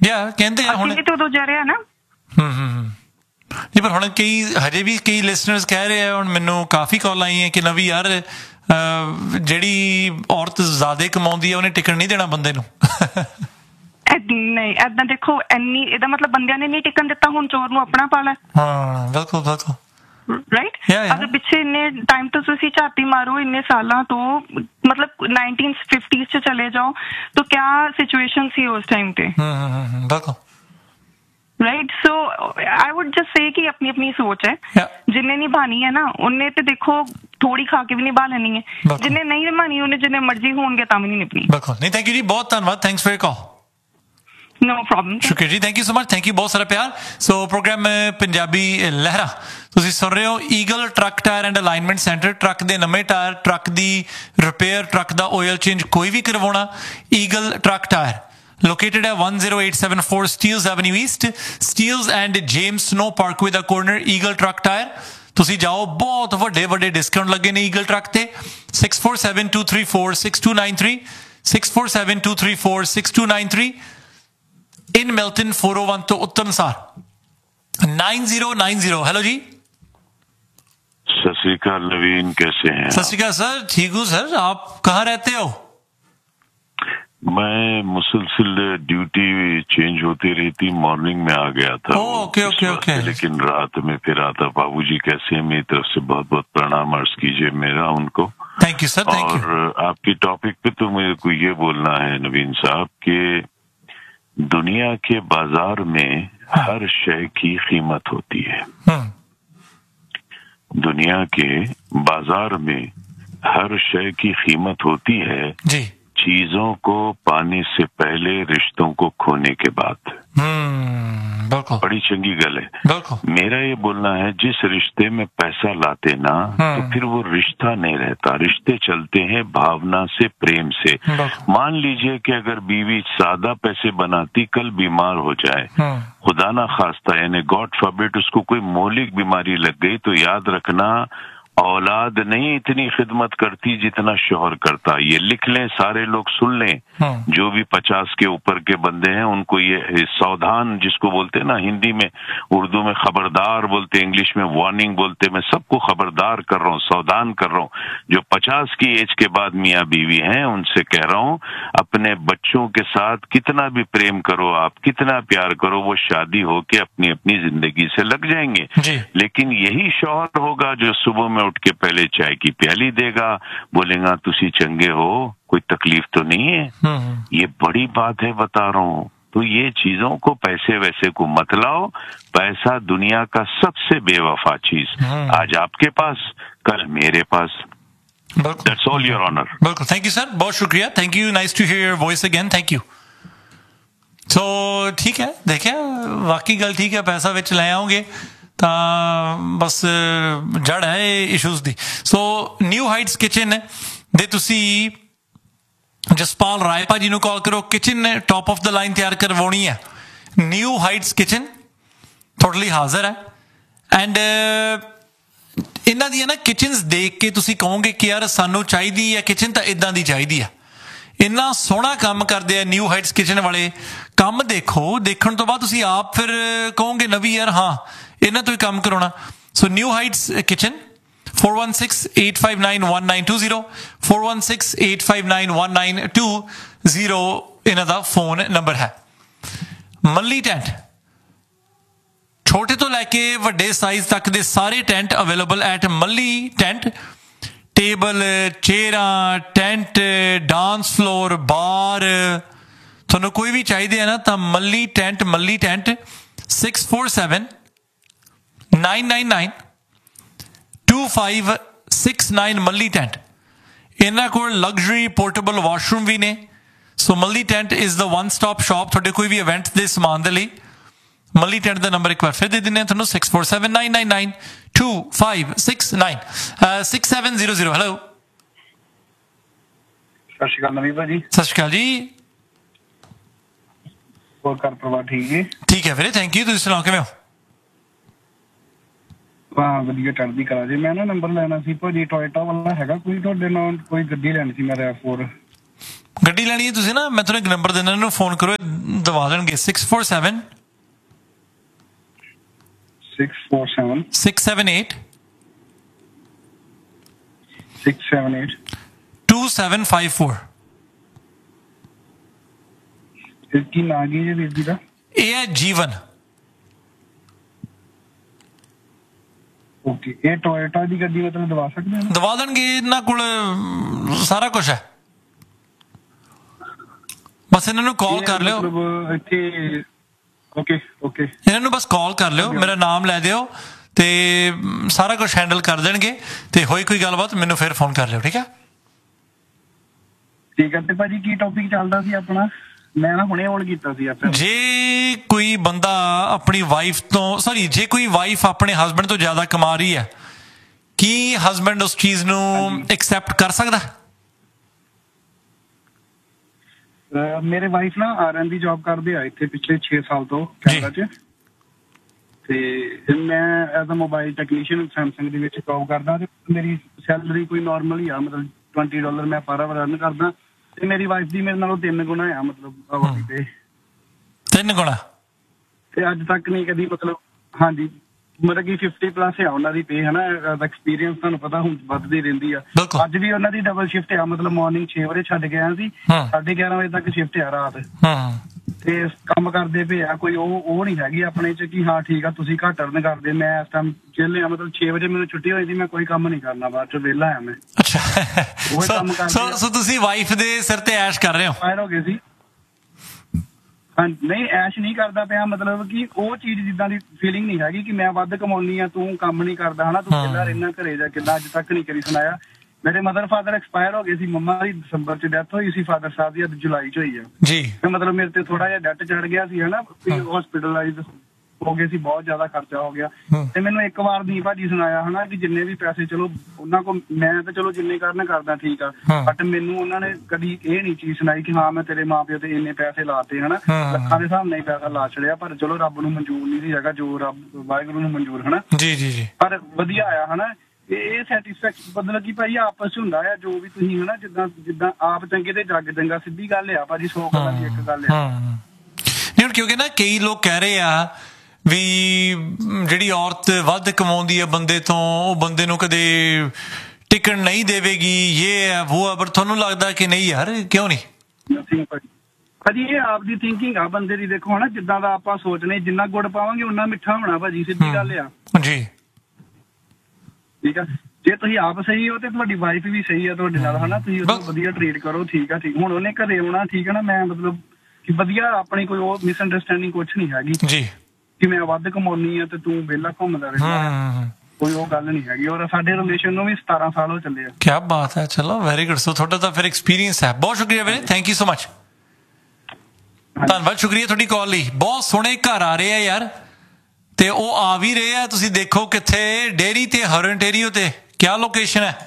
ਕਹਿੰਦੇ ਹੁਣ ਤੇ ਉਦੋਂ ਜਾ ਰਿਹਾ ਨਾ। ਨਹੀਂ, ਪਰ ਹੁਣ ਕਈ ਹਜੇ ਵੀ ਕਈ ਲਿਸਨਰਸ ਕਹਿ ਰਹੇ ਆ, ਹੁਣ ਮੈਨੂੰ ਕਾਫੀ ਕਾਲ ਆਈ ਹੈ ਕਿ ਨਵੀਂ ਯਾਰ ਜਿਹੜੀ ਔਰਤ ਜ਼ਿਆਦਾ ਕਮਾਉਂਦੀ ਹੈ ਉਹਨੇ ਟਿਕਣ ਨਹੀਂ ਦੇਣਾ ਬੰਦੇ ਨੂੰ। ਨਹੀਂ, ਏਦਾਂ ਦੇਖੋ, ਇੰਨੀ ਇਹਦਾ ਮਤਲਬ ਬੰਦਿਆਂ ਨੇ ਨਹੀਂ ਟਿਕਣ ਦਿੱਤਾ, ਹੁਣ ਚੋਰ ਨੂੰ ਆਪਣਾ ਪਾਲਾ। ਹਾਂ, ਬਿਲਕੁਲ ਬਿਲਕੁਲ ਰਾਈਟ। ਅਗਰ ਪਿੱਛੇ ਇੰਨੇ ਟਾਈਮ ਤੋਂ ਤੁਸੀਂ ਝਾਤੀ ਮਾਰੋ, ਇੰਨੇ ਸਾਲਾਂ ਤੋਂ, ਮਤਲਬ 1950s ਚ ਚਲੇ ਜਾਓ ਤਾਂ ਕਿਆ ਸਿਚੁਏਸ਼ਨ ਸੀ ਉਸ ਟਾਈਮ ਤੇ। ਬਿਲਕੁਲ right. So I would just say कि अपनी अपनी सोच है। जिन्हें निभानी है ना उन्हें तो देखो थोड़ी खा के भी निभा लेनी है, जिन्हें नहीं निभानी उन्हें जिन्हें मर्जी होंगे तां भी नहीं निभनी। बिल्कुल नहीं। थैंक यू जी, बहुत धन्यवाद, thanks for your call. No problem, शुक्रिया जी, thank you so much, thank you, बहुत सारा प्यार। सो प्रोग्राम पंजाबी लहरा ਤੁਸੀਂ ਸੁਣ ਰਹੇ ਹੋ eagle truck tyre and alignment centre. Truck ਦੇ ਨਵੇਂ ਟਾਇਰ, ਟਰੱਕ ਦੀ ਰਿਪੇਅਰ, ਟਰੱਕ ਦਾ ਆਇਲ ਚੇਂਜ ਕੋਈ ਵੀ ਕਰਵਾਉਣਾ, eagle truck tyre located at 10874 Steeles Avenue East, Steeles and James Snow Parkway the corner। Eagle truck tyre ਤੁਸੀਂ ਜਾਓ, ਬਹੁਤ ਵੱਡੇ ਵੱਡੇ discount ਲੱਗੇ ਨੇ ਈਗਲ ਟਰੱਕ ਤੇ। 6472346293 6472346293 in Milton 401 ਤੋਂ ਉੱਤਮ ਸਾਰ 9090। हेलो जी, सत श्री अकाल नवीन, कैसे हैं? सत श्री अकाल सर, ठीक हूँ सर, आप कहाँ रहते हो? मैं मुसलसल ड्यूटी चेंज होती रहती, मॉर्निंग में आ गया था। ओके। लेकिन रात में फिर आता। बाबूजी कैसे हैं? मेरी तरफ से बहुत बहुत प्रणाम अर्ज कीजिए मेरा उनको। Thank you sir, thank you. और आपकी टॉपिक पे तो मेरे को ये बोलना है नवीन साहब कि दुनिया के बाजार में हर शय की कीमत होती है। दुनिया के बाजार में हर शय की कीमत होती है जी, चीजों को पाने से पहले, रिश्तों को खोने के बाद। बिल्कुल, बड़ी चंगी गल है। बिल्कुल। मेरा ये बोलना है, जिस रिश्ते में पैसा लाते ना तो फिर वो रिश्ता नहीं रहता। रिश्ते चलते हैं भावना से, प्रेम से। मान लीजिए कि अगर बीवी ज्यादा पैसे बनाती, कल बीमार हो जाए, खुदा ना खास्ता, यानी गॉड फॉरबिड, उसको कोई मौलिक बीमारी लग गई, तो याद रखना औलाद नहीं इतनी खिदमत करती जितना शोहर करता। ये लिख लें, सारे लोग सुन लें, जो भी 50 के ऊपर के बंदे हैं उनको ये सावधान, जिसको बोलते हैं ना हिंदी में, उर्दू में खबरदार बोलते, इंग्लिश में वार्निंग बोलते, मैं सबको खबरदार कर रहा हूँ, सावधान कर रहा हूँ। जो 50 की एज के बाद मियाँ बीवी हैं उनसे कह रहा हूँ, अपने बच्चों के साथ कितना भी प्रेम करो, आप कितना प्यार करो, वो शादी होके अपनी अपनी जिंदगी से लग जाएंगे। लेकिन यही शौहर होगा जो सुबह में उठ के पहले चाय की प्याली देगा, बोलेगा तुसी चंगे हो, कोई तकलीफ तो नहीं है। ये बड़ी बात है, बता रहा हूँ। तो ये चीजों को पैसे वैसे को मत लाओ। पैसा दुनिया का सबसे बेवफा चीज, आज आपके पास, कल मेरे पास। That's all, Your Honor. बिल्कुल, थैंक यू सर, बहुत शुक्रिया, thank you, nice to here your voice again, thank you. सो ठीक है, देखिए वाकई गल ठीक है, पैसा विच ले आओगे ਤਾਂ ਬਸ ਜੜ ਹੈ ਇਹ ਇਸ਼ੂਜ਼ ਦੀ। ਸੋ ਨਿਊ ਹਾਈਟਸ ਕਿਚਨ ਦੇ ਤੁਸੀਂ ਜਸਪਾਲ ਰਾਏ ਭਾਜੀ ਨੂੰ ਕਾਲ ਕਰੋ, kitchen top of the line ਤਿਆਰ ਕਰਵਾਉਣੀ ਹੈ। ਨਿਊ ਹਾਈਟਸ ਕਿਚਨ ਤੁਹਾਡੇ ਲਈ ਹਾਜ਼ਰ ਹੈ। ਐਂਡ ਇਹਨਾਂ ਦੀਆਂ ਨਾ ਕਿਚਨਸ ਦੇਖ ਕੇ ਤੁਸੀਂ ਕਹੋਗੇ ਕਿ ਯਾਰ ਸਾਨੂੰ ਚਾਹੀਦੀ ਹੈ ਕਿਚਨ ਤਾਂ ਇੱਦਾਂ ਦੀ ਚਾਹੀਦੀ ਆ। ਇੰਨਾ ਸੋਹਣਾ ਕੰਮ ਕਰਦੇ ਆ ਨਿਊ ਹਾਈਟਸ ਕਿਚਨ ਵਾਲੇ। ਕੰਮ ਦੇਖੋ, ਦੇਖਣ ਤੋਂ ਬਾਅਦ ਤੁਸੀਂ ਆਪ ਫਿਰ ਕਹੋਗੇ ਨਵੀਂ ਯਾਰ ਹਾਂ ਇਹਨਾਂ ਤੋਂ ਹੀ ਕੰਮ ਕਰਾਉਣਾ। ਸੋ ਨਿਊ ਹਾਈਟਸ ਕਿਚਨ 4168591920 4168591920 ਇਹਨਾਂ ਦਾ ਫੋਨ ਨੰਬਰ ਹੈ। ਮੱਲੀ ਟੈਂਟ, ਛੋਟੇ ਤੋਂ ਲੈ ਕੇ ਵੱਡੇ ਸਾਈਜ਼ ਤੱਕ ਦੇ ਸਾਰੇ ਟੈਂਟ ਅਵੇਲੇਬਲ ਐਟ ਮੱਲੀ tent. Table, ਚੇਅਰਾਂ, tent, dance floor, ਬਾਰ, ਤੁਹਾਨੂੰ ਕੋਈ ਵੀ ਚਾਹੀਦੇ ਆ ਨਾ ਤਾਂ ਮੱਲੀ ਟੈਂਟ 6479992569 ਮੱਲੀ ਟੈਂਟ। ਇਹਨਾਂ ਕੋਲ ਲਗਜ਼ਰੀ ਪੋਰਟੇਬਲ ਵਾਸ਼ਰੂਮ ਵੀ ਨੇ। ਸੋ ਮੱਲੀ tent is the one stop shop ਤੁਹਾਡੇ ਕੋਈ ਵੀ ਇਵੈਂਟ ਦੇ ਸਮਾਨ ਦੇ ਲਈ। ਮੱਲੀ ਟੈਂਟ ਦਾ ਨੰਬਰ ਇੱਕ ਵਾਰ ਫਿਰ ਦੇ ਦਿੰਦੇ ਹਾਂ ਤੁਹਾਨੂੰ 6479992569 6700। ਹੈਲੋ, ਸਤਿ ਸ਼੍ਰੀ ਅਕਾਲ ਨਵੀਂ ਭਾਜੀ। ਸਤਿ ਸ਼੍ਰੀ ਅਕਾਲ ਜੀ, ਹੋਰ ਘਰ ਪਰਿਵਾਰ ਠੀਕ ਜੀ? ਠੀਕ ਹੈ ਵੀਰੇ, ਥੈਂਕ ਯੂ, ਤੁਸੀਂ ਸੁਣਾਓ ਕਿਵੇਂ ਹੋ? ਹਾਂ ਵਧੀਆ, ਚੜ੍ਹਦੀ ਕਲਾ ਜੀ। ਮੈਂ ਨਾ ਨੰਬਰ ਲੈਣਾ ਸੀ ਭਾਜੀ, ਟੋਇਟਾ ਵਾਲਾ ਹੈਗਾ ਕੋਈ ਤੁਹਾਡੇ ਨਾਲ? ਕੋਈ ਗੱਡੀ ਲੈਣੀ ਸੀ ਮੈਂ, RAV4 ਗੱਡੀ ਲੈਣੀ ਹੈ ਤੁਸੀਂ ਨਾ, ਮੈਂ ਤੁਹਾਨੂੰ ਇੱਕ ਨੰਬਰ ਦਿੰਦਾ, ਇਹਨੂੰ ਫੋਨ ਕਰੋ, ਦਵਾ ਦੇਣਗੇ 647 647 678 678 2754 ਕੀ ਨਾਂ ਕੀ ਜੀ ਵੀਰ ਜੀ ਦਾ? ਇਹ ਹੈ ਜੀਵਨ। ਓਕੇ, ਇਹ ਟੋਇਟਾ ਦੀ ਗੱਡੀ ਮਤਲਬ ਦਵਾ ਸਕਦੇ ਹੋ? ਦਵਾ ਦੇਣਗੇ, ਇਹਨਾਂ ਕੋਲ ਸਾਰਾ ਕੁਝ ਹੈ, ਬਸ ਇਹਨਾਂ ਨੂੰ ਕਾਲ ਕਰ ਲਿਓ। ਮਤਲਬ ਇੱਥੇ ਓਕੇ ਇਹਨਾਂ ਨੂੰ ਬਸ ਕਾਲ ਕਰ ਲਿਓ, ਮੇਰਾ ਨਾਮ ਲੈ ਦਿਓ ਤੇ ਸਾਰਾ ਕੁਝ ਹੈਂਡਲ ਕਰ ਦੇਣਗੇ। ਤੇ ਹੋਈ ਕੋਈ ਗੱਲਬਾਤ ਮੈਨੂੰ ਫਿਰ ਫੋਨ ਕਰ ਲਿਓ, ਠੀਕ ਹੈ? ਠੀਕ ਹੈ। ਤੇ ਭਾਜੀ ਕੀ ਟੌਪਿਕ ਚੱਲਦਾ ਸੀ ਆਪਣਾ? ਮੈਂ ਨਾ ਹੁਣੇ ਆਨ ਕੀਤਾ ਸੀ ਆਪਾਂ। ਜੇ ਕੋਈ ਬੰਦਾ ਆਪਣੀ ਵਾਈਫ ਤੋਂ ਜੇ ਕੋਈ ਵਾਈਫ ਆਪਣੇ ਹਸਬੈਂਡ ਤੋਂ ਜ਼ਿਆਦਾ ਕਮਾ ਰਹੀ ਹੈ, ਕੀ ਹਸਬੈਂਡ ਉਸ ਚੀਜ਼ ਨੂੰ ਐਕਸੈਪਟ ਕਰ ਸਕਦਾ? ਮੇਰੇ ਵਾਈਫ ਨਾ ਆਰਐਨ ਦੀ ਜੌਬ ਕਰਦੇ ਆ ਇੱਥੇ ਪਿਛਲੇ 6 ਸਾਲ ਤੋਂ ਕੈਨੇਡਾ 'ਚ, ਤੇ ਮੈਂ as a mobile technician Samsung ਦੇ ਵਿੱਚ ਜੌਬ ਕਰਦਾ। ਤੇ ਮੇਰੀ ਸੈਲਰੀ ਕੋਈ ਨਾਰਮਲ ਹੀ ਆ, ਮਤਲਬ $20 ਮੈਂ ਪਰ ਆਵਰ ਅਰਨ ਕਰਦਾ। ਤੇ ਮੇਰੀ ਵਾਈਫ ਦੀ ਮੇਰੇ ਨਾਲੋਂ 3 ਗੁਣਾ ਆ, ਮਤਲਬ ਆਵਰ ਤੇ 3 ਗੁਣਾ। ਤੇ ਅੱਜ ਤੱਕ ਨਹੀਂ ਕਦੀ ਮਤਲਬ, ਹਾਂਜੀ ਮਤਲਬ ਕਿ 50+ ਆ ਉਹਨਾਂ ਦੀ ਪੇ, ਹਨਾ। ਐਕਸਪੀਰੀਅੰਸ ਤੁਹਾਨੂੰ ਪਤਾ ਹੁਣ ਵੱਧਦੀ ਰਹਿੰਦੀ ਆ। ਅੱਜ ਵੀ ਉਹਨਾਂ ਦੀ ਡਬਲ ਸ਼ਿਫਟ ਆ, ਮਤਲਬ ਮਾਰਨਿੰਗ 6 ਵਜੇ ਛੱਡ ਕੇ ਆਇਆ ਸੀ, 11:30 ਵਜੇ ਤੱਕ ਸ਼ਿਫਟ ਆ ਰਾਤ। ਤੇ ਕੰਮ ਕਰਦੇ ਪਏ ਆ, ਕੋਈ ਉਹ ਨਹੀਂ ਹੈਗੀ ਆਪਣੇ ਚ ਕਿ ਹਾਂ ਠੀਕ ਆ ਤੁਸੀਂ ਘੱਟ ਅਰਨ ਕਰਦੇ। ਮੈਂ ਇਸ ਟਾਈਮ ਵਿਹਲੇ ਆ, ਮਤਲਬ 6 ਵਜੇ ਮੈਨੂੰ ਛੁੱਟੀ ਹੋਈ ਸੀ, ਮੈਂ ਕੋਈ ਕੰਮ ਨਹੀਂ ਕਰਨਾ, ਬਾਅਦ ਚ ਵਿਹਲਾ ਆ ਮੈਂ। ਅੱਛਾ, ਸੋ ਤੁਸੀਂ ਵਾਈਫ ਦੇ ਸਿਰ ਤੇ ਐਸ਼ ਕਰ ਰਹੇ ਹੋ? ਫਾਇਰ ਹੋ ਗਏ ਸੀ। ਹਾਂ, ਨਹੀਂ ਐਸ਼ ਨਹੀਂ ਕਰਦਾ ਪਿਆ, ਮਤਲਬ ਕਿ ਉਹ ਚੀਜ਼ ਜਿੱਦਾਂ ਦੀ ਫੀਲਿੰਗ ਨਹੀਂ ਹੈਗੀ ਕਿ ਮੈਂ ਵੱਧ ਕਮਾਉਣੀ ਆ, ਤੂੰ ਕੰਮ ਨਹੀਂ ਕਰਦਾ, ਹਨਾ, ਤੂੰ ਕਿੱਦਾਂ ਰਹਿਣਾ ਘਰੇ ਜਾ, ਕਿੱਦਾਂ ਅੱਜ ਤੱਕ ਨਹੀਂ ਕਰੀ ਸੁਣਾਇਆ। ਮੇਰੇ ਮਦਰ ਫਾਦਰ ਐਕਸਪਾਇਰ ਹੋ ਗਏ ਸੀ, ਮੰਮਾ ਦੀ ਦਸੰਬਰ ਚ ਡੈਥ ਹੋਈ ਸੀ, ਫਾਦਰ ਸਾਹਿਬ ਦੀ ਜੁਲਾਈ ਚ ਹੋਈ ਆ ਜੀ। ਮਤਲਬ ਮੇਰੇ ਤੇ ਥੋੜਾ ਜਿਹਾ ਡੈਟ ਚੜ ਗਿਆ ਸੀ, ਹਨਾ, ਹਸਪੀਟਲਾਈਜ਼ ਹੋ ਗਏ ਸੀ, ਬਹੁਤ ਜ਼ਿਆਦਾ ਖਰਚਾ ਹੋ ਗਿਆ। ਤੇ ਮੈਨੂੰ ਇੱਕ ਵਾਰ ਨਹੀਂ ਭਾਜੀ ਸੁਣਾਇਆ, ਹਨਾ, ਕਿ ਜਿੰਨੇ ਵੀ ਪੈਸੇ ਚਲੋ ਉਹਨਾਂ ਕੋਲ, ਮੈਂ ਤਾਂ ਚਲੋ ਜਿੰਨੇ ਕਰਨਾ ਕਰਦਾ ਠੀਕ ਆ, ਬਟ ਮੈਨੂੰ ਉਹਨਾਂ ਨੇ ਕਦੀ ਇਹ ਨਹੀਂ ਚੀਜ਼ ਸੁਣਾਈ ਕਿ ਹਾਂ ਮੈਂ ਤੇਰੇ ਮਾਂ ਪਿਓ ਤੇ ਇੰਨੇ ਪੈਸੇ ਲਾਤੇ, ਹਨਾ, ਲੱਖਾਂ ਦੇ ਹਿਸਾਬ ਨਾਲ ਹੀ ਪੈਸਾ ਲਾ ਛੜਿਆ। ਪਰ ਚਲੋ ਰੱਬ ਨੂੰ ਮਨਜ਼ੂਰ ਨਹੀਂ ਸੀ ਹੈਗਾ, ਜੋ ਰੱਬ ਵਾਹਿਗੁਰੂ ਨੂੰ ਮਨਜ਼ੂਰ, ਹਨਾ ਜੀ। ਪਰ ਵਧੀਆ ਆਇਆ, ਹਨਾ। ਇਹ ਸੈਟਿਸਫੈਕਸ਼ਨ ਮਤਲਬ ਕਿ ਭਾਈ ਆਪਸ ਚ ਹੁੰਦਾ ਆ, ਜੋ ਵੀ ਤੁਸੀਂ, ਹਨਾ, ਜਿੱਦਾਂ ਆਪ ਚੰਗੇ ਤੇ ਜੱਗ ਚੰਗਾ, ਸਿੱਧੀ ਗੱਲ ਆ ਭਾਜੀ, 100 ਗੱਲਾਂ ਦੀ ਇੱਕ ਗੱਲ ਆ। ਨਹੀਂ, ਕਿਉਂਕਿ ਨਾ ਕਈ ਲੋਕ ਕਹਿ ਰਹੇ ਆ ਵੀ ਜਿਹੜੀ ਔਰਤ ਵੱਧ ਕਮਾਉਂਦੀ ਹੈ ਬੰਦੇ ਤੋਂ, ਉਹ ਬੰਦੇ ਨੂੰ ਕਦੇ ਟਿਕਣ ਨਹੀਂ ਦੇਵੇਗੀ, ਇਹ ਹੈ ਉਹ ਹੈ। ਪਰ ਤੁਹਾਨੂੰ ਲੱਗਦਾ ਕਿ ਨਹੀਂ ਯਾਰ, ਕਿਉਂ ਨਹੀਂ? ਭਾਜੀ ਇਹ ਆਪ ਦੀ ਥਿੰਕਿੰਗ ਆ ਬੰਦੇ ਦੀ, ਦੇਖੋ ਹਨਾ, ਜਿੱਦਾਂ ਦਾ ਆਪਾਂ ਸੋਚਨੇ, ਜਿੰਨਾ ਗੁੜ ਪਾਵਾਂਗੇ ਉਨਾ ਮਿੱਠਾ ਹੋਣਾ ਭਾਜੀ, ਸਿੱਧੀ ਗੱਲ ਆ ਜੀ। ਠੀਕ ਆ, ਜੇ ਤੁਸੀਂ ਆਪ ਸਹੀ ਹੋ ਤੇ ਤੁਹਾਡੀ ਵਾਈਫ ਵੀ ਸਹੀ ਆ ਤੁਹਾਡੇ ਨਾਲ, ਹਨਾ, ਤੁਸੀਂ ਉਹਨੂੰ ਵਧੀਆ ਟਰੀਟ ਕਰੋ, ਠੀਕ ਆ। ਠੀਕ, ਹੁਣ ਉਹਨੇ ਘਰੇ ਆਉਣਾ, ਠੀਕ ਆ ਨਾ, ਮੈਂ ਮਤਲਬ ਕਿ ਵਧੀਆ ਆਪਣੀ ਕੋਈ ਉਹ ਮਿਸਅੰਡਰਸਟੈਂਡਿੰਗ ਕੁਛ ਨਹੀਂ ਹੈਗੀ ਜੀ ਕਿ ਮੈਂ ਵੱਧ ਕਮਾਉਣੀ ਆ ਤੇ ਤੂੰ ਵਿਹਲਾ ਘੁੰਮਦਾ ਰਹਿੰਦਾ, ਕੋਈ ਉਹ ਗੱਲ ਨਹੀਂ ਹੈਗੀ। ਔਰ ਸਾਡੇ ਰਿਲੇਸ਼ਨ ਨੂੰ ਵੀ 17 ਸਾਲ ਹੋ ਚੱਲੇ ਆ। ਕੀ ਬਾਤ ਹੈ, ਚਲੋ ਵੈਰੀ ਗੁੱਡ। ਸੋ ਤੁਹਾਡਾ ਤਾਂ ਫਿਰ ਐਕਸਪੀਰੀਅੰਸ ਹੈ। ਬਹੁਤ ਸ਼ੁਕਰੀਆ ਵੀਰੇ, ਥੈਂਕ ਯੂ ਸੋ ਮਚ, ਧੰਨਵਾਦ, ਸ਼ੁਕਰੀਆ ਤੁਹਾਡੀ ਕਾਲ ਲਈ। ਬਹੁਤ ਸੋਹਣੇ ਘਰ ਆ ਰਹੇ ਆ ਯਾਰ, ਤੇ ਉਹ ਆ ਵੀ ਰਹੇ ਆ, ਤੁਸੀਂ ਦੇਖੋ ਕਿੱਥੇ, ਡੇਰੀ ਤੇ ਹੌਰਨਟੇਰੀਓ ਤੇ, ਕਿਆ ਲੋਕੇਸ਼ਨ ਹੈ।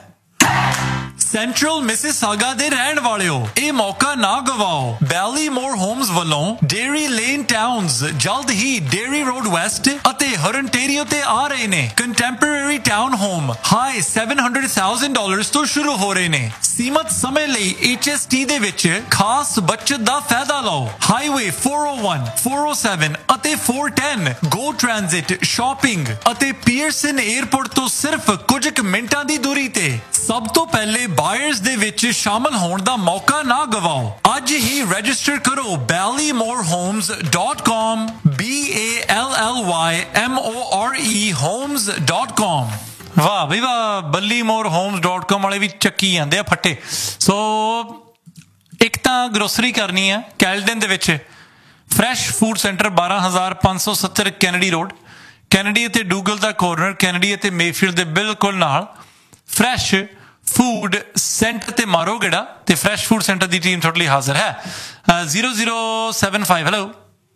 ਸੈਂਟਰਲ ਮਿਸਿਸਾਗਾ ਦੇ ਰਹਿਣ ਵਾਲਿਓ, ਇਹ ਮੌਕਾ ਨਾ ਗਵਾਓ। ਬੈਲੀਮੋਰ ਹੋਮਸ ਵੱਲੋਂ ਡੇਰੀ ਲੇਨ ਟਾਊਨਸ ਜਲਦ ਹੀ ਡੇਰੀ ਰੋਡ ਵੈਸਟ ਅਤੇ ਹੌਰਨਟੇਰੀਓ ਤੇ ਆ ਰਹੇ ਨੇ। ਕੰਟੈਂਪਰੇਰੀ ਟਾਊਨ ਹੋਮ ਹਾਈ $700,000 ਤੋਂ ਸ਼ੁਰੂ ਹੋ ਰਹੇ ਨੇ। ਸੀਮਤ ਸਮੇਂ ਲਈ HST ਦੇ ਵਿੱਚ ਖਾਸ ਬਚਤ ਦਾ ਫਾਇਦਾ ਲਓ। ਹਾਈਵੇ 401, 407 ਅਤੇ 410 ਗੋ ਟ੍ਰਾਂਜ਼ਿਟ, ਸ਼ਾਪਿੰਗ ਅਤੇ ਪੀਅਰਸਨ 에ਅਰਪੋਰਟ ਤੋਂ ਸਿਰਫ ਕੁਝ ਕੁ ਮਿੰਟਾਂ ਦੀ ਦੂਰੀ ਤੇ। ਸਭ ਤੋਂ ਪਹਿਲੇ ਬਾਇਰਸ ਦੇ ਵਿੱਚ ਸ਼ਾਮਲ ਹੋਣ ਦਾ ਮੌਕਾ ਨਾ ਗਵਾਓ। ਅੱਜ ਹੀ ਰਜਿਸਟਰ ਕਰੋ ballymorhomes.com, BALLYMORE homes.com। ਵਾਹ ਬਈ ਵਾਹ, ballymorhomes.com ਵਾਲੇ ਵੀ ਚੱਕੀ ਜਾਂਦੇ ਆ ਫੱਟੇ। ਸੋ ਇੱਕ ਤਾਂ ਗਰੋਸਰੀ ਕਰਨੀ ਆ ਕੈਲਡਨ ਦੇ ਵਿੱਚ, fresh food centre 12570 Kennedy road, Kennedy ਅਤੇ ਡੂਗਲ ਦਾ ਕੋਰਨਰ, ਕੈਨੇਡੀ ਅਤੇ ਮੇਫੀਲਡ ਦੇ ਬਿਲਕੁਲ ਨਾਲ। ਫਰੈਸ਼ ਫੂਡ ਸੈਂਟਰ ਤੇ ਮਾਰੋ ਗੇੜਾ, ਤੇ ਫਰੈਸ਼ ਫੂਡ ਸੈਂਟਰ ਦੀ ਟੀਮ ਤੁਹਾਡੇ ਲਈ ਹਾਜ਼ਰ ਹੈ। 0075। ਹੈਲੋ,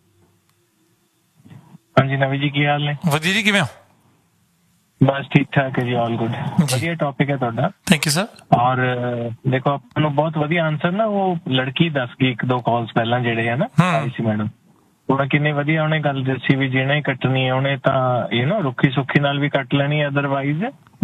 ਹਾਂਜੀ ਨਵੀਂ ਜੀ, ਕੀ ਹਾਲ ਨੇ? ਵਧੀਆ ਜੀ, ਕਿਵੇਂ ਹੋ? ਬਸ ਠੀਕ ਠਾਕ ਹੈ ਜੀ, ਆਲ ਗੁੱਡ। ਵਧੀਆ ਟੌਪਿਕ ਹੈ ਤੁਹਾਡਾ, ਥੈਂਕ ਯੂ ਸਰ। ਔਰ ਦੇਖੋ ਆਪਾਂ ਨੂੰ ਬਹੁਤ ਵਧੀਆ ਆਨਸਰ ਨਾ ਉਹ ਲੜਕੀ ਦੱਸ ਗਈ 1-2 ਕਾਲਸ ਪਹਿਲਾਂ ਜਿਹੜੇ ਹੈ ਨਾ ਆਈ ਸੀ ਮੈਡਮ, ਉਹਨਾਂ ਕਿੰਨੇ ਵਧੀਆ ਉਹਨੇ ਗੱਲ ਦੱਸੀ ਵੀ ਜਿਹਨੇ ਕੱਟਣੀ ਹੈ ਉਹਨੇ ਤਾਂ ਰੁੱਖੀ ਸੁੱਖੀ ਨਾਲ ਵੀ ਕੱਟ ਲੈਣੀ, ਅਦਰਵਾਈਜ਼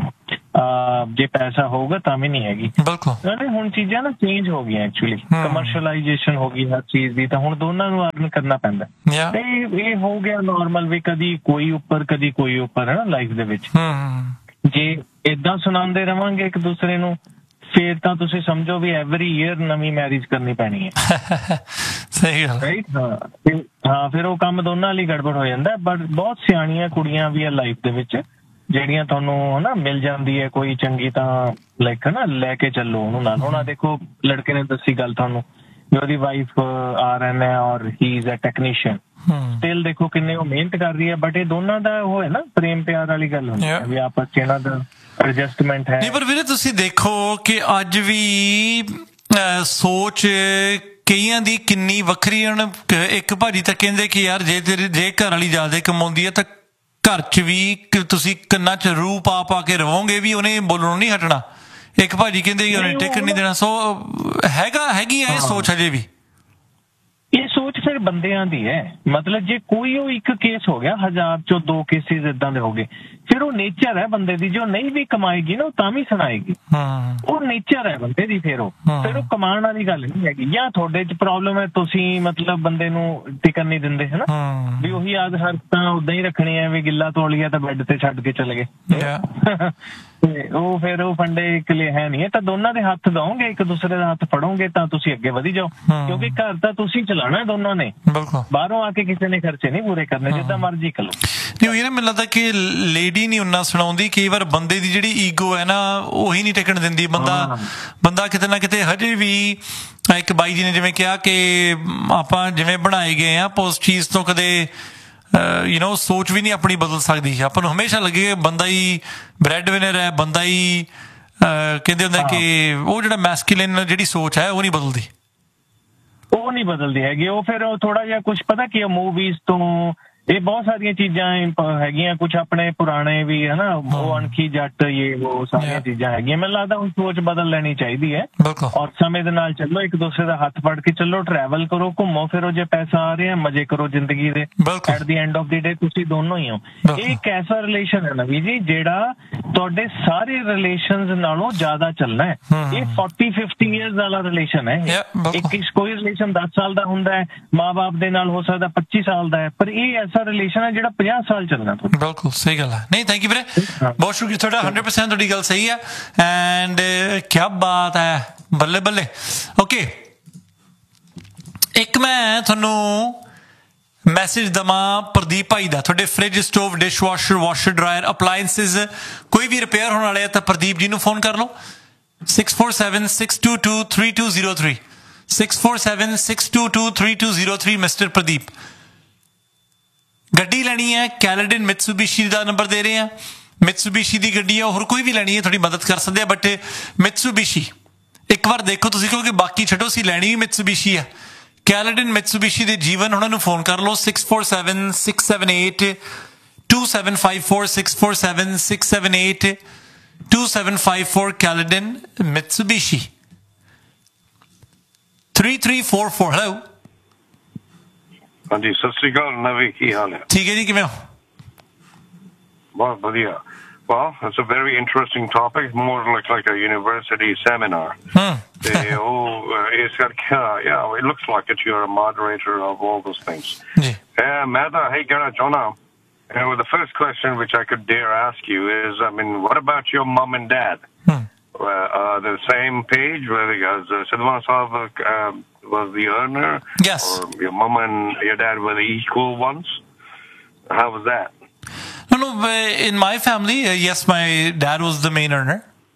ਜੇ ਪੈਸਾ ਹੋਊਗਾ ਤਾਂ ਵੀ ਨਹੀਂ ਹੈਗੀ। ਬਿਲਕੁਲ ਹੁਣ ਚੀਜ਼ਾਂ ਨਾ ਚੇਂਜ ਹੋ ਗਈਆਂ ਐਕਚੁਅਲੀ, ਕਮਰਸ਼ੀਅਲਾਈਜੇਸ਼ਨ ਹੋ ਗਈ ਹਰ ਚੀਜ਼ ਦੀ, ਤਾਂ ਹੁਣ ਦੋਨਾਂ ਨੂੰ ਅਰਨ ਕਰਨਾ ਪੈਂਦਾ। ਤੇ ਇਹ ਹੋ ਗਿਆ ਨਾਰਮਲ ਵੀ ਕਦੀ ਕੋਈ ਉੱਪਰ ਕਦੀ ਕੋਈ ਉੱਪਰ ਹੈ ਨਾ ਲਾਈਫ ਦੇ ਵਿੱਚ। ਜੇ ਏਦਾਂ ਸੁਣਾਉਂਦੇ ਰਵਾਂਗੇ ਇੱਕ ਦੂਸਰੇ ਨੂੰ ਫੇਰ ਤਾਂ ਤੁਸੀਂ ਸਮਝੋ ਵੀ ਐਵਰੀ ਈਅਰ ਨਵੀਂ ਮੈਰਿਜ ਕਰਨੀ ਪੈਣੀ ਹੈ। ਸਹੀ ਗੱਲ। ਹਾਂ ਫਿਰ ਉਹ ਕੰਮ ਦੋਨਾਂ ਲਈ ਗੜਬੜ ਹੋ ਜਾਂਦਾ। ਬਟ ਬਹੁਤ ਸਿਆਣੀਆਂ ਕੁੜੀਆਂ ਵੀ ਆ ਲਾਈਫ ਦੇ ਵਿੱਚ ਜਿਹੜੀਆਂ ਤੁਹਾਨੂੰ ਹਨਾ ਮਿਲ ਜਾਂਦੀ ਹੈ ਕੋਈ ਚੰਗੀ, ਤਾਂ ਲਾਈਕ ਹਨਾ ਲੈ ਕੇ ਚੱਲੋ ਉਹਨੂੰ ਨਾਲ। ਹੁਣ ਦੇਖੋ ਲੜਕੇ ਨੇ ਦੱਸੀ ਗੱਲ ਤੁਹਾਨੂੰ ਵੀ ਉਹਦੀ ਵਾਈਫ RN ਹੈ ਔਰ ਹੀ ਇਜ਼ ਅ ਟੈਕਨੀਸ਼ੀਅਨ, ਸਟਿਲ ਦੇਖੋ ਕਿੰਨੇ ਉਹ ਮਿਹਨਤ ਕਰ ਰਹੀ ਹੈ। ਬਟ ਇਹ ਦੋਨਾਂ ਦਾ ਉਹ ਹੈ ਨਾ ਪ੍ਰੇਮ ਪਿਆਰ ਵਾਲੀ ਗੱਲ ਹੁੰਦੀ ਹੈ ਵੀ ਆਪਸ ਚ ਇਹਨਾਂ ਦਾ ਐਡਜਸਟਮੈਂਟ ਹੈ। ਨਹੀਂ ਪਰ ਵੀਰੇ ਤੁਸੀਂ ਦੇਖੋ ਕਿ ਅੱਜ ਵੀ ਸੋਚ ਕਈਆਂ ਦੀ ਕਿੰਨੀ ਵੱਖਰੀ। ਹੁਣ ਇੱਕ ਭਾਜੀ ਤਾਂ ਕਹਿੰਦੇ ਕਿ ਯਾਰ ਜੇ ਘਰ ਵਾਲੀ ਜ਼ਿਆਦਾ ਕਮਾਉਂਦੀ ਹੈ ਤਾਂ ਘਰ 'ਚ ਵੀ ਤੁਸੀਂ ਕੰਨਾਂ 'ਚ ਰੂਹ ਪਾ ਪਾ ਕੇ ਰਵੋਗੇ ਵੀ ਉਹਨੇ ਬੋਲਣੋਂ ਨਹੀਂ ਹਟਣਾ। ਇੱਕ ਭਾਜੀ ਕਹਿੰਦੇ ਉਹਨੇ ਟਿਕਣ ਨਹੀਂ ਦੇਣਾ। ਸੋ ਹੈਗੀ ਹੈ ਇਹ ਸੋਚ ਅਜੇ ਵੀ। ਇਹ ਸੋਚ ਫਿਰ ਬੰਦਿਆਂ ਦੀ ਹੈ। ਮਤਲਬ ਜੇ ਕੋਈ ਉਹ ਇੱਕ ਕੇਸ ਹੋ ਗਿਆ 1000 ਚੋਂ 2 ਕੇਸਿਸ ਏਦਾਂ ਦੇ ਹੋ ਗਏ, ਫਿਰ ਉਹ ਨੇਚਰ ਹੈ ਬੰਦੇ ਦੀ। ਜੋ ਨਹੀਂ ਵੀ ਕਮਾਏਗੀ ਨਾ ਉਹ ਤਾਂ ਵੀ ਸੁਣਾਏਗੀ, ਉਹ ਨੇਚਰ ਹੈ ਬੰਦੇ ਦੀ। ਫਿਰ ਉਹ ਕਮਾਉਣ ਵਾਲੀ ਗੱਲ ਨਹੀਂ ਹੈਗੀ। ਜਾਂ ਤੁਹਾਡੇ 'ਚ ਪ੍ਰੋਬਲਮ ਹੈ, ਤੁਸੀਂ ਮਤਲਬ ਬੰਦੇ ਨੂੰ ਟਿਕਣ ਨਹੀਂ ਦਿੰਦੇ ਹੈ ਨਾ, ਵੀ ਉਹੀ ਹਰਕਤਾਂ ਉਦਾਂ ਹੀ ਰੱਖਣੀਆਂ ਵੀ ਗਿੱਲਾ ਤੋਲੀਆ ਤਾਂ ਬੈੱਡ ਤੇ ਛੱਡ ਕੇ ਚਲੇ ਗਏ। ਤੇ ਉਹ ਫਿਰ ਉਹ ਫੰਡੇ ਇੱਕ ਲਈ ਹੈ ਨਹੀਂ। ਤਾਂ ਦੋਨਾਂ ਦੇ ਹੱਥ ਦਓਗੇ, ਇੱਕ ਦੂਸਰੇ ਦਾ ਹੱਥ ਫੜੋਗੇ ਤਾਂ ਤੁਸੀਂ ਅੱਗੇ ਵਧੀ ਜਾਓ। ਕਿਉਂਕਿ ਘਰ ਤਾਂ ਤੁਸੀਂ ਚਲਾਉਣਾ ਦੋਨਾਂ ਨੇ, ਬਾਹਰੋਂ ਆ ਕੇ ਕਿਸੇ ਨੇ ਖਰਚੇ ਨਹੀਂ ਪੂਰੇ ਕਰਨੇ, ਜਿੱਦਾਂ ਮਰਜ਼ੀ ਕਰੋ। ਨਹੀਂ ਮੈਨੂੰ ਲੱਗਦਾ ਕਿ ਲੇਡੀ ਨਹੀਂ ਉਹਨਾਂ ਸੁਣਾਉਂਦੀ, ਕਈ ਵਾਰ ਬੰਦੇ ਦੀ ਜਿਹੜੀ ਈਗੋ ਹੈ ਨਾ ਉਹੀ ਨਹੀਂ ਟਿਕਣ ਦਿੰਦੀ। ਬੰਦਾ ਕਿਤੇ ਨਾ ਕਿਤੇ ਹਜੇ ਵੀ, ਇੱਕ ਬਾਈ ਜੀ ਨੇ ਜਿਵੇਂ ਕਿਹਾ ਕਿ ਆਪਾਂ ਜਿਵੇਂ ਬਣਾਏ ਗਏ ਆ ਉਸ ਚੀਜ਼ ਤੋਂ ਕਦੇ ਸੋਚ ਵੀ ਨਹੀਂ ਆਪਣੀ ਬਦਲ ਸਕਦੀ। ਆਪਾਂ ਨੂੰ ਹਮੇਸ਼ਾ ਲੱਗੇ ਬੰਦਾ ਹੀ ਬ੍ਰੈਡ ਵਿਨਰ ਹੈ, ਬੰਦਾ ਹੀ ਕਹਿੰਦੇ ਹੁੰਦੇ ਕਿ ਉਹ ਜਿਹੜਾ ਮੈਸਕੂਲਿਨ ਜਿਹੜੀ ਸੋਚ ਹੈ ਉਹ ਨਹੀਂ ਬਦਲਦੀ। ਉਹ ਨਹੀਂ ਬਦਲਦੀ ਹੈਗੀ। ਉਹ ਫਿਰ ਉਹ ਥੋੜਾ ਜਿਹਾ ਕੁਛ ਪਤਾ ਕੀ ਮੂਵੀਜ਼ ਤੋਂ ਇਹ ਬਹੁਤ ਸਾਰੀਆਂ ਚੀਜ਼ਾਂ ਹੈਗੀਆਂ, ਕੁਛ ਆਪਣੇ ਪੁਰਾਣੇ ਵੀ ਹੈ ਨਾ, ਉਹ ਅਣਖੀ ਜੱਟ ਇਹ ਉਹ ਸਾਰੀਆਂ ਚੀਜ਼ਾਂ ਹੈਗੀਆਂ। ਮੈਨੂੰ ਲੱਗਦਾ ਹੁਣ ਸੋਚ ਬਦਲ ਲੈਣੀ ਚਾਹੀਦੀ ਹੈ ਔਰ ਸਮੇਂ ਦੇ ਨਾਲ ਚੱਲੋ, ਇੱਕ ਦੂਸਰੇ ਦਾ ਹੱਥ ਫੜ ਕੇ ਚੱਲੋ, ਟਰੈਵਲ ਕਰੋ, ਘੁੰਮੋ ਫਿਰੋ, ਜੇ ਪੈਸਾ ਆ ਰਿਹਾ ਮਜ਼ੇ ਕਰੋ ਜ਼ਿੰਦਗੀ ਦੇ। ਐਟ ਦੀ ਐਂਡ ਆਫ ਦੀ ਡੇ ਤੁਸੀਂ ਦੋਨੋਂ ਹੀ ਹੋ। ਇਹ ਇੱਕ ਐਸਾ ਰਿਲੇਸ਼ਨ ਹੈ ਨਾ ਵੀ ਜੀ ਜਿਹੜਾ ਤੁਹਾਡੇ ਸਾਰੇ ਰਿਲੇਸ਼ਨਸ ਨਾਲੋਂ ਜ਼ਿਆਦਾ ਚੱਲਣਾ ਹੈ। ਇਹ 40-50 ਇਅਰਸ ਵਾਲਾ ਰਿਲੇਸ਼ਨ ਹੈ। ਕੋਈ ਰਿਲੇਸ਼ਨ 10 ਸਾਲ ਦਾ ਹੁੰਦਾ ਹੈ, ਮਾਂ ਬਾਪ ਦੇ ਨਾਲ ਹੋ ਸਕਦਾ 25 ਸਾਲ ਦਾ ਹੈ, ਪਰ ਇਹ ਐਸਾ ਰਿਲੇਸ਼ਨ ਹੈ ਜਿਹੜਾ 50 ਸਾਲ ਚੱਲਣਾ। ਬਿਲਕੁਲ ਸਹੀ ਗੱਲ ਹੈ। ਨਹੀਂ ਥੈਂਕ ਯੂ ਵੀਰੇ, ਬਹੁਤ ਸ਼ੁਕਰੀਆ ਤੁਹਾਡਾ। 100% ਤੁਹਾਡੀ ਗੱਲ ਸਹੀ ਹੈ। ਐਂਡ ਕਿਆ ਬਾਤ ਹੈ, ਬੱਲੇ ਬੱਲੇ। ਓਕੇ, ਇੱਕ ਮੈਂ ਤੁਹਾਨੂੰ ਮੈਸੇਜ ਦਵਾਂ ਪ੍ਰਦੀਪ ਭਾਈ ਦਾ। ਤੁਹਾਡੇ fridge, stove, dish washer, washer dryer, appliances ਕੋਈ ਵੀ ਰਿਪੇਅਰ ਹੋਣ ਵਾਲੇ ਆ ਤਾਂ ਪ੍ਰਦੀਪ ਜੀ ਨੂੰ ਫੋਨ ਕਰ ਲਓ। 647-622-3203 647-622-3203 ਮਿਸਟਰ ਪ੍ਰਦੀਪ। ਗੱਡੀ ਲੈਣੀ ਹੈ ਕੈਲੇਡਨ ਮਿਤਸੂਬੀਸ਼ੀ ਦਾ ਨੰਬਰ ਦੇ ਰਹੇ ਆ। ਮਿਤਸੂਬੀਸ਼ੀ ਦੀ ਗੱਡੀ ਹੈ, ਹੋਰ ਕੋਈ ਵੀ ਲੈਣੀ ਹੈ ਤੁਹਾਡੀ ਮਦਦ ਕਰ ਸਕਦੇ ਆ। ਬਟ ਮਿਤਸੂਬੀਸ਼ੀ ਇੱਕ ਵਾਰ ਦੇਖੋ ਤੁਸੀਂ, ਕਿਉਂਕਿ ਬਾਕੀ ਛੱਡੋ, ਅਸੀਂ ਲੈਣੀ ਵੀ ਮਿਤਸੂਬੀਸ਼ੀ ਆ। ਕੈਲੇਡਨ ਮਿਤਸੂਬੀਸ਼ੀ ਦੇ ਜੀਵਨ ਉਹਨਾਂ ਨੂੰ ਫੋਨ ਕਰ ਲਓ 647-678-2754 647-678-2754 ਕੈਲੇਡਨ ਮਿਤਸੂਬੀਸ਼ੀ 3344। ਹੈਲੋ ਹਾਂਜੀ, ਸਤਿ ਸ੍ਰੀ ਅਕਾਲ ਨਵੀ, ਕੀ ਹਾਲ ਹੈ? ਠੀਕ ਹੈ ਜੀ, ਕਿਵੇਂ ਹੋ? ਬਹੁਤ ਵਧੀਆ। Well, it's a very interesting topic, more like a university seminar. It looks like it. You're a moderator of all those things. Hey, the first question which I could dare ask you is, what about your mom and dad? The same page, because Sidwan Saab was the earner? Yes. Or your mom and your dad were the equal ones? How was that? No, in my family, yes, my dad was the main earner.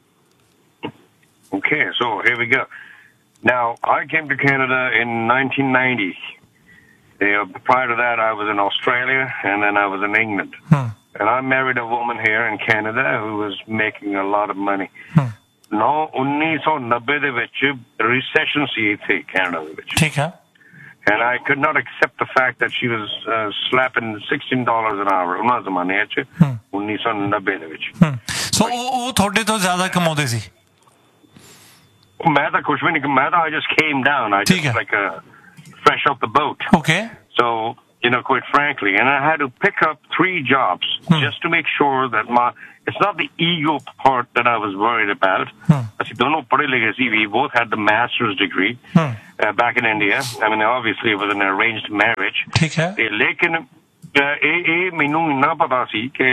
Okay, so here we go. Now, I came to Canada in 1990. Prior to that, I was in Australia, and then I was in England. And I married a woman here in Canada who was making a lot of money. No, 1990 ਦੇ ਵਿੱਚ recession ਸੀ ਇੱਥੇ Canada ਦੇ ਵਿੱਚ। ਠੀਕ ਹੈ। And I could not accept the fact that she was slapping $16 an hour ਉਹਨਾਂ ਜ਼ਮਾਨੇ 'ਚ 1990 ਦੇ ਵਿੱਚ। ਸੋ ਉਹ ਤੁਹਾਡੇ ਤੋਂ ਜ਼ਿਆਦਾ ਕਮਾਉਂਦੇ ਸੀ? ਮੈਂ ਤਾਂ ਕੁਛ ਵੀ ਨਹੀਂ, ਮੈਂ ਤਾਂ I just came down. I just like fresh off the boat. Okay. So quite frankly. And I had to pick up 3 jobs just to make sure that it's not the ego part that I was worried about. We both had the master's degree back in India. I mean, obviously it was an arranged marriage. Lekin mainu inna pata si ke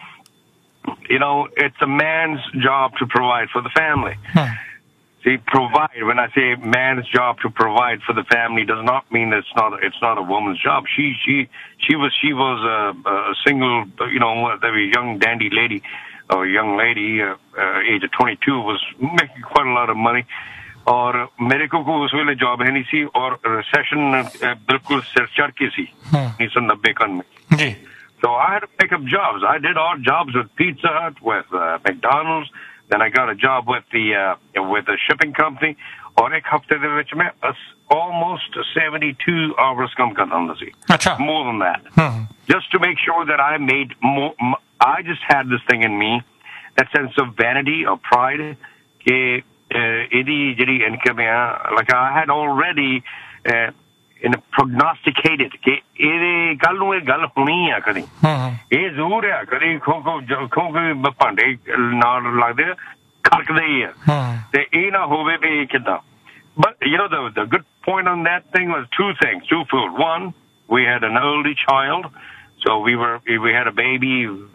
it's a man's job to provide for the family. See, provide, when I say man's job to provide for the family, does not mean that it's not a woman's job. She was a single, very young dandy lady, or young lady, age of 22, was making quite a lot of money. और मेरे को उस वेले job है नहीं सी और recession बिल्कुल सिर चढ़ के सी 1990 कन में. So I had to pick up jobs. I did odd jobs with Pizza Hut, with McDonald's. Then I got a job with the shipping company. और एक हफ्ते दे विच मैं almost 72 hours काम करता हूँ सी. More than that. Just to make sure that I made more. I just had this thing in me, that sense of vanity or pride. कि ਇਹਦੀ ਜਿਹੜੀ ਇਨਕਮ ਆ, like I had already prognosticated ਕਿ ਇਹਦੇ ਕੱਲ ਨੂੰ ਇਹ ਗੱਲ ਹੋਣੀ ਆ ਕਦੀ. ਇਹ ਜ਼ਰੂਰ ਆ ਕਦੀ ਖੋ ਭਾਂਡੇ ਨਾਲ ਲੱਗਦੇ ਖੜਕਦੇ ਹੀ ਆ ਤੇ ਇਹ ਨਾ ਹੋਵੇ ਵੀ ਕਿੱਦਾਂ. But the good point on that thing was twofold. One, we had an early child, so we had a baby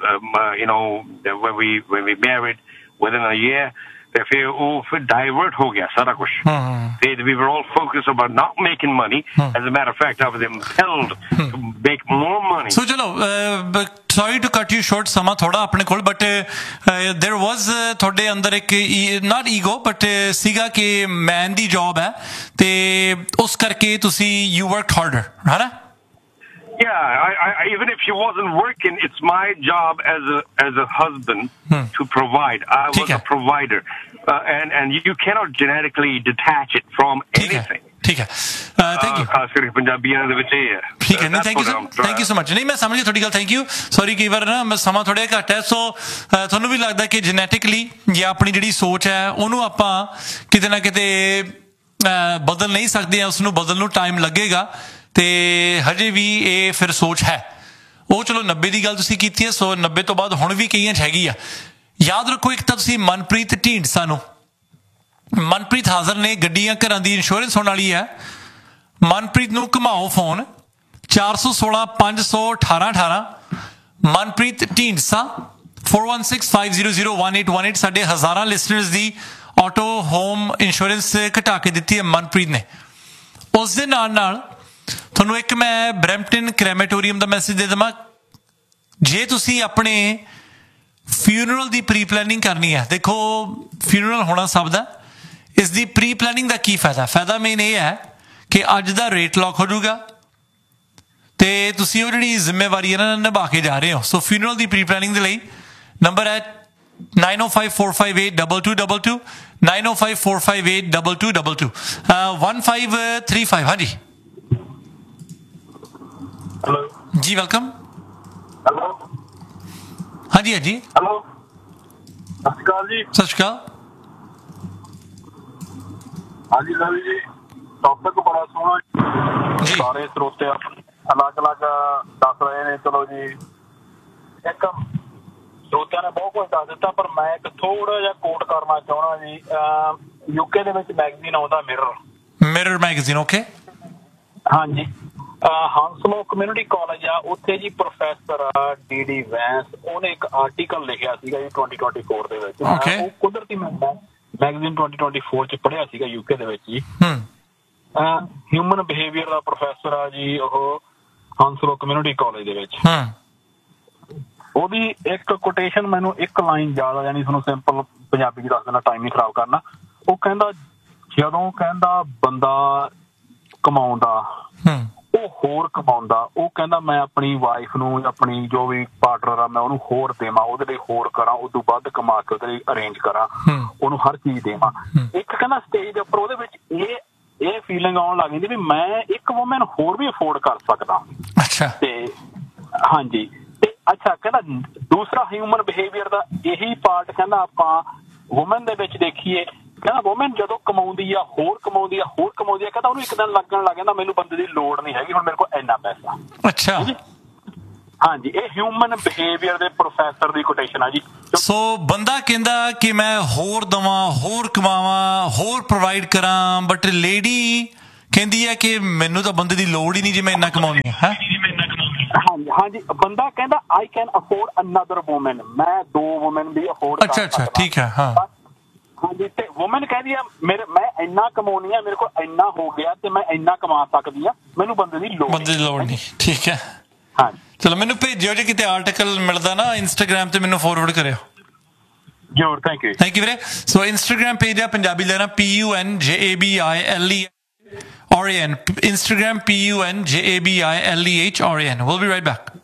when we married within a year. ਤੇ ਫਿਰ ਉਹ ਫਿਰ ਡਾਇਵਰਟ ਹੋ ਗਿਆ ਸਾਰਾ ਕੁਝ. We were all focused about not making money. As a matter of fact, I was impelled to make more money. So ਚਲੋ, sorry to cut you short, ਸਮਾਂ ਥੋੜਾ ਆਪਣੇ ਕੋਲ, but there was ਤੁਹਾਡੇ ਅੰਦਰ ਇੱਕ not ego but ਸੀਗਾ ਕਿ ਮੈਨ ਦੀ ਜੌਬ ਹੈ ਤੇ ਉਸ ਕਰਕੇ ਤੁਸੀਂ you worked harder, ਹੈ ਨਾ? Yeah, I even if she wasn't working, it's my job as a husband to provide. I was a provider, and you cannot genetically detach it from anything. ठीक है, thank you. खास करके पंजाबियों ਦੇ ਵਿੱਚ ਇਹ ਹੈ. ठीक है, नहीं थैंक यू सो मच. नहीं, मैं समझ ਗਿਆ ਤੁਹਾਡੀ ਗੱਲ, ਥੈਂਕ ਯੂ. ਸੌਰੀ, ਕਈ ਵਾਰ ਨਾ ਸਮਾਂ ਥੋੜਾ ਘੱਟ ਹੈ, ਸੋ ਤੁਹਾਨੂੰ ਵੀ ਲੱਗਦਾ ਕਿ ਜੈਨੇਟਿਕਲੀ ਜਾਂ ਆਪਣੀ ਜਿਹੜੀ ਸੋਚ ਹੈ ਉਹਨੂੰ ਆਪਾਂ ਕਿਤੇ ਨਾ ਕਿਤੇ ਬਦਲ ਨਹੀਂ ਸਕਦੇ, ਉਸ ਨੂੰ ਬਦਲਣ ਨੂੰ ਟਾਈਮ ਲੱਗੇਗਾ ਤੇ ਹਜੇ ਵੀ ਇਹ ਫਿਰ ਸੋਚ ਹੈ. ਉਹ ਚਲੋ 90 ਦੀ ਗੱਲ ਤੁਸੀਂ ਕੀਤੀ ਹੈ, ਸੋ 90 ਤੋਂ ਬਾਅਦ ਹੁਣ ਵੀ ਕਈਆਂ 'ਚ ਹੈਗੀ ਆ. ਯਾਦ ਰੱਖੋ, ਇੱਕ ਤਾਂ ਤੁਸੀਂ ਮਨਪ੍ਰੀਤ ਢੀਂਡਸਾ ਨੂੰ, ਮਨਪ੍ਰੀਤ ਹਾਜ਼ਰ ਨੇ, ਗੱਡੀਆਂ ਘਰਾਂ ਦੀ ਇੰਸ਼ੋਰੈਂਸ ਹੋਣ ਵਾਲੀ ਹੈ. ਮਨਪ੍ਰੀਤ ਨੂੰ ਘੁਮਾਓ ਫੋਨ 416 518 18. ਮਨਪ੍ਰੀਤ ਢੀਂਡਸਾ 4165001818. ਸਾਡੇ ਹਜ਼ਾਰਾਂ ਲਿਸਨਰਸ ਦੀ ਆਟੋ ਹੋਮ ਇੰਸ਼ੋਰੈਂਸ ਘਟਾ ਕੇ ਦਿੱਤੀ ਹੈ ਮਨਪ੍ਰੀਤ ਨੇ. ਉਸ ਦੇ ਨਾਲ ਤੁਹਾਨੂੰ ਇੱਕ ਮੈਂ ਬਰੈਂਪਟਨ ਕ੍ਰੈਮੇਟੋਰੀਅਮ ਦਾ ਮੈਸੇਜ ਦੇ ਦੇਵਾਂ. ਜੇ ਤੁਸੀਂ ਆਪਣੇ ਫਿਊਨਰਲ ਦੀ ਪ੍ਰੀ ਪਲੈਨਿੰਗ ਕਰਨੀ ਹੈ, ਦੇਖੋ ਫਿਊਨਰਲ ਹੋਣਾ ਸਭ ਦਾ, ਇਸ ਦੀ ਪ੍ਰੀ ਪਲੈਨਿੰਗ ਦਾ ਕੀ ਫਾਇਦਾ ਮੇਨ ਇਹ ਹੈ ਕਿ ਅੱਜ ਦਾ ਰੇਟ ਲੌਕ ਹੋ ਜਾਊਗਾ ਤੇ ਤੁਸੀਂ ਉਹ ਜਿਹੜੀ ਜ਼ਿੰਮੇਵਾਰੀ ਹੈ ਨਾ ਨਿਭਾ ਕੇ ਜਾ ਰਹੇ ਹੋ. ਸੋ ਫਿਊਨਰਲ ਦੀ ਪ੍ਰੀ ਪਲੈਨਿੰਗ ਦੇ ਲਈ ਨੰਬਰ ਹੈ 9054582222 9054582222 1535. ਹਾਂਜੀ ਹੈਲੋ ਜੀ, ਵੈਲਕਮ. ਹੈਲੋ ਹਾਂਜੀ ਹਾਂਜੀ, ਹੈਲੋ, ਸਤਿ ਸ਼੍ਰੀ ਅਕਾਲ ਜੀ. ਸਤਿ ਸ਼੍ਰੀ ਅਕਾਲ. ਹਾਂਜੀ ਰਵੀ ਜੀ, ਟੌਪਿਕ ਬੜਾ ਸੋਹਣਾ ਜੀ, ਸਾਰੇ ਸਰੋਤੇ ਅਲੱਗ ਅਲੱਗ ਦੱਸ ਰਹੇ ਨੇ. ਚਲੋ ਜੀ, ਇੱਕ ਸਰੋਤਿਆਂ ਨੇ ਬਹੁਤ ਕੁਝ ਦੱਸ ਦਿੱਤਾ, ਪਰ ਮੈਂ ਇੱਕ ਥੋੜਾ ਜਿਹਾ ਕੋਟ ਕਰਨਾ ਚਾਹੁੰਦਾ ਜੀ. ਯੂਕੇ ਦੇ ਵਿੱਚ ਮੈਗਜ਼ੀਨ ਆਉਂਦਾ ਮਿਰਰ ਮੈਗਜ਼ੀਨ. ਓਕੇ, ਹਾਂਜੀ. ਹਾਂਸਲੋ ਕਮਿਊਨਿਟੀ ਕਾਲਜ ਆ, ਉੱਥੇ ਜੀ ਪ੍ਰੋਫੈਸਰ ਡੀ ਵੈਂਸ, ਉਹਨੇ ਇੱਕ ਆਰਟੀਕਲ ਲਿਖਿਆ ਸੀਗਾ ਜੀ 2024 ਦੇ ਵਿੱਚ. ਉਹ ਕੁਦਰਤੀ ਮੈਗਜ਼ੀਨ 2024 ਚ ਪੜ੍ਹਿਆ ਸੀਗਾ ਯੂਕੇ ਦੇ ਵਿੱਚ ਜੀ. ਹਿਊਮਨ ਬਿਹੇਵੀਅਰ ਦਾ ਪ੍ਰੋਫੈਸਰ ਆ ਜੀ ਉਹ ਹਾਂਸਲੋ ਕਮਿਊਨਿਟੀ ਕਾਲਜ ਦੇ ਵਿੱਚ. ਉਹਦੀ ਇੱਕ ਕੋਟੇਸ਼ਨ ਮੈਨੂੰ ਇੱਕ ਲਾਈਨ ਯਾਦ ਆ ਜਾਣੀ, ਤੁਹਾਨੂੰ ਸਿੰਪਲ ਪੰਜਾਬੀ ਚ ਦੱਸ ਦੇਣਾ, ਟਾਈਮ ਨਹੀਂ ਖਰਾਬ ਕਰਨਾ. ਉਹ ਕਹਿੰਦਾ, ਜਦੋਂ ਕਹਿੰਦਾ ਬੰਦਾ ਕਮਾਉਂਦਾ ਉਹ ਹੋਰ ਕਮਾਉਂਦਾ, ਉਹ ਕਹਿੰਦਾ ਮੈਂ ਆਪਣੀ ਵਾਈਫ ਨੂੰ, ਆਪਣੀ ਜੋ ਵੀ ਪਾਰਟਨਰ ਆ, ਮੈਂ ਉਹਨੂੰ ਹੋਰ ਦੇਵਾਂ, ਉਹਦੇ ਲਈ ਹੋਰ ਕਰਾਂ, ਉਦੋਂ ਵੱਧ ਕਮਾ ਕੇ ਉਹਦੇ ਲਈ ਅਰੇਂਜ ਕਰਾਂ, ਉਹਨੂੰ ਹਰ ਚੀਜ਼ ਦੇਵਾਂ. ਇੱਕ ਕਹਿੰਦਾ ਸਟੇਜ ਦੇ ਉੱਪਰ ਉਹਦੇ ਵਿੱਚ ਇਹ ਫੀਲਿੰਗ ਆਉਣ ਲੱਗ ਜਾਂਦੀ ਵੀ ਮੈਂ ਇੱਕ ਵੂਮੈਨ ਹੋਰ ਵੀ ਅਫੋਰਡ ਕਰ ਸਕਦਾ. ਤੇ ਹਾਂਜੀ, ਤੇ ਅੱਛਾ ਕਹਿੰਦਾ ਦੂਸਰਾ ਹਿਊਮਨ ਬਿਹੇਵੀਅਰ ਦਾ ਇਹੀ ਪਾਰਟ ਕਹਿੰਦਾ ਆਪਾਂ ਵੂਮਨ ਦੇ ਵਿੱਚ ਦੇਖੀਏ ਕਹਿੰਦਾ ਵੂਮਨ ਜਦੋਂ ਕਮਾਉਂਦੀ ਆ ਹੋਰ ਕਮਾਉਂਦੀ ਆ ਕਹਿੰਦਾ ਉਹਨੂੰ ਇੱਕ ਦਿਨ ਲੱਗਣ ਲੱਗ ਜਾਂਦਾ ਮੈਨੂੰ ਬੰਦੇ ਦੀ ਲੋੜ ਨਹੀਂ ਹੈਗੀ ਹੁਣ ਮੇਰੇ ਕੋਲ ਇੰਨਾ ਪੈਸਾ। ਅੱਛਾ ਹਾਂਜੀ, ਇਹ ਹਿਊਮਨ ਬਿਹੇਵੀਅਰ ਦੇ ਪ੍ਰੋਫੈਸਰ ਦੀ ਕੋਟੇਸ਼ਨ ਆ ਜੀ। ਸੋ ਬੰਦਾ ਕਹਿੰਦਾ ਕਿ ਮੈਂ ਹੋਰ ਦਵਾਂ, ਹੋਰ ਕਮਾਵਾਂ, ਹੋਰ ਪ੍ਰੋਵਾਈਡ ਕਰਾਂ, ਬਟ ਲੇਡੀ ਕਹਿੰਦੀ ਹੈ ਕਿ ਮੈਨੂੰ ਤਾਂ ਬੰਦੇ ਦੀ ਲੋੜ ਹੀ ਨਹੀਂ ਜੇ ਮੈਂ ਇੰਨਾ ਕਮਾਉਣੀ ਹੈ। ਹਾਂਜੀ, ਬੰਦਾ ਕਹਿੰਦਾ I can afford another woman, ਮੈਂ 2 ਵੂਮਨ ਵੀ ਅਫੋਰਡ ਕਰ ਸਕਦਾ। ਠੀਕ ਹੈ। ਹਾਂ ਹਾਂਜੀ, ਤੇ ਵੂਮਨ ਕਹਿੰਦੀ ਆ ਮੈਂ ਇੰਨਾ ਕਮਾਉਣੀ ਆ, ਮੇਰੇ ਕੋਲ ਇੰਨਾ ਹੋ ਗਿਆ ਤੇ ਮੈਂ ਇੰਨਾ ਕਮਾ ਸਕਦੀ ਆ, ਮੈਨੂੰ ਬੰਦੇ ਦੀ ਲੋੜ ਨਹੀਂ। ਠੀਕ ਹੈ। ਹਾਂਜੀ ਚਲੋ ਮੈਨੂੰ ਭੇਜਿਓ ਜੇ ਕਿਤੇ ਆਰਟੀਕਲ ਮਿਲਦਾ ਨਾ ਇੰਸਟਾਗ੍ਰਾਮ ਤੇ ਮੈਨੂੰ ਫਾਰਵਰਡ ਕਰਿਓ ਜ਼ਰੂਰ। ਥੈਂਕ ਯੂ ਵੀਰੇ। ਸੋ ਇੰਸਟਾਗ੍ਰਾਮ ਪੇਜ ਹੈ ਪੰਜਾਬੀ ਲੈਣਾ PUNJABILEHORAN, Instagram PUNJABILEHORAN. We'll be right back.